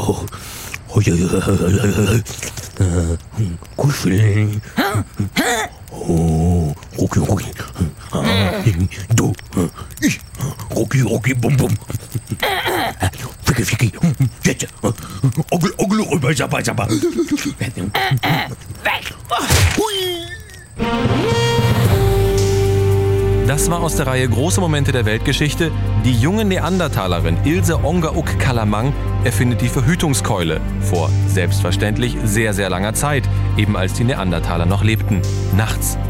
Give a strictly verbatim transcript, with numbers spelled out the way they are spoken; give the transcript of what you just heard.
Oh, oh, ja, ja, äh, kuscheln. Oh, Rucki, Rucki. Du, ich, Rucki, Rucki, bum, bum. Ficki, Ficki, jetzt. Ogel, Ogel, rüber, Sabba, Sabba. Weg! Hui. Das war aus der Reihe Große Momente der Weltgeschichte. Die junge Neandertalerin Ilse Ongeuk-Kalamang erfindet die Verhütungskeule. Vor selbstverständlich sehr, sehr langer Zeit, eben als die Neandertaler noch lebten. Nachts.